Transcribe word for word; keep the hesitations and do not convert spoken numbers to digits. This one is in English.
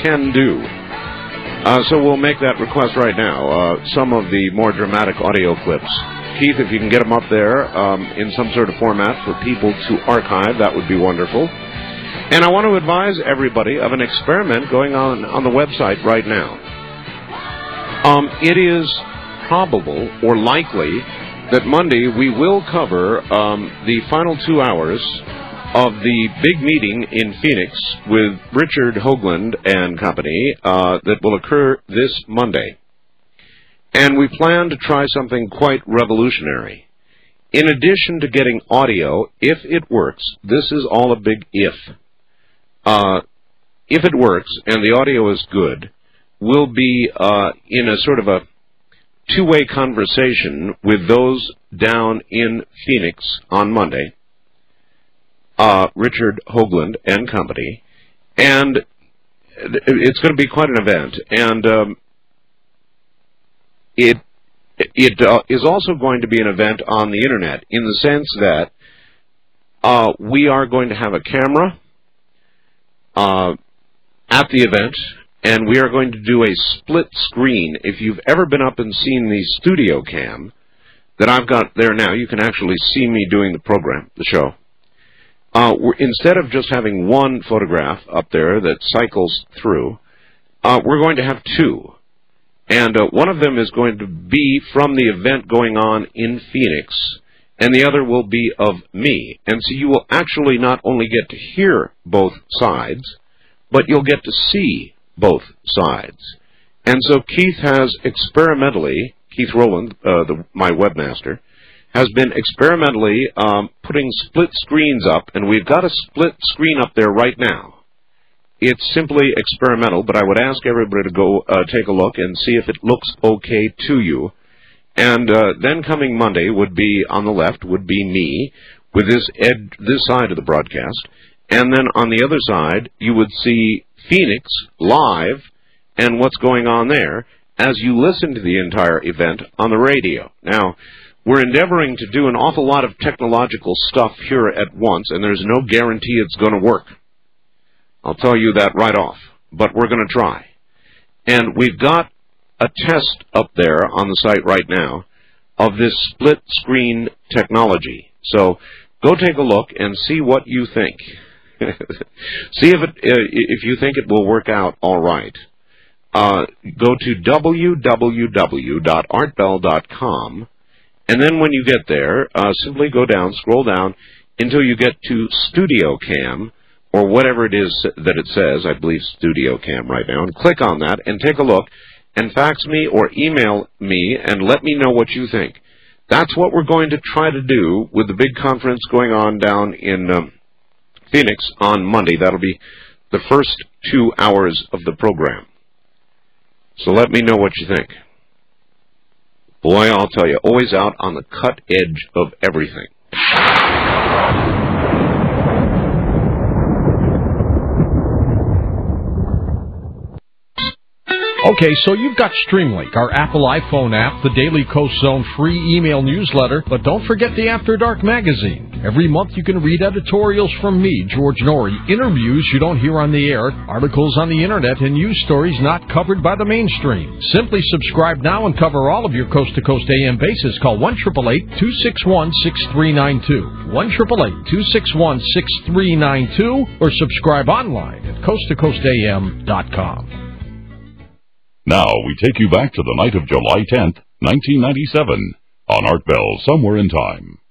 can do. Uh, so we'll make that request right now. Uh, some of the more dramatic audio clips. Keith, if you can get them up there um, in some sort of format for people to archive, that would be wonderful. And I want to advise everybody of an experiment going on on the website right now. Um, it is probable or likely that Monday we will cover um, the final two hours of the big meeting in Phoenix with Richard Hoagland and company uh, that will occur this Monday. And we plan to try something quite revolutionary. In addition to getting audio, if it works, this is all a big if. Uh, if it works and the audio is good, we'll be uh, in a sort of a two-way conversation with those down in Phoenix on Monday, uh, Richard Hoagland and company, and it's going to be quite an event. And um, It it uh, is also going to be an event on the Internet in the sense that uh, we are going to have a camera uh, at the event, and we are going to do a split screen. If you've ever been up and seen the studio cam that I've got there now, you can actually see me doing the program, the show. Uh, we're, instead of just having one photograph up there that cycles through, uh, we're going to have two. And uh, one of them is going to be from the event going on in Phoenix, and the other will be of me. And so you will actually not only get to hear both sides, but you'll get to see both sides. And so Keith has experimentally, Keith Rowland, uh, the, my webmaster, has been experimentally um, putting split screens up, and we've got a split screen up there right now. It's simply experimental, but I would ask everybody to go uh, take a look and see if it looks okay to you. And uh, then coming Monday would be, on the left, would be me with this ed this side of the broadcast. And then on the other side, you would see Phoenix live and what's going on there as you listen to the entire event on the radio. Now, we're endeavoring to do an awful lot of technological stuff here at once, and there's no guarantee it's going to work. I'll tell you that right off, but we're going to try. And we've got a test up there on the site right now of this split-screen technology. So go take a look and see what you think. See if it, uh, if you think it will work out all right. Uh, go to w w w dot art bell dot com, and then when you get there, uh, simply go down, scroll down, until you get to Studio Cam, or whatever it is that it says, I believe Studio Cam right now, and click on that and take a look and fax me or email me and let me know what you think. That's what we're going to try to do with the big conference going on down in um, Phoenix on Monday. That'll be the first two hours of the program. So let me know what you think. Boy, I'll tell you, always out on the cut edge of everything. Okay, so you've got Streamlink, our Apple iPhone app, the Daily Coast Zone free email newsletter, but don't forget the After Dark magazine. Every month you can read editorials from me, George Norrie, interviews you don't hear on the air, articles on the Internet, and news stories not covered by the mainstream. Simply subscribe now and cover all of your coast-to-coast A M bases. Call one eight eight eight, two six one, six three nine two, one eight eight eight, two six one, six three nine two, or subscribe online at coast to coast A M dot com. Now we take you back to the night of July tenth, nineteen ninety-seven, on Art Bell Somewhere in Time.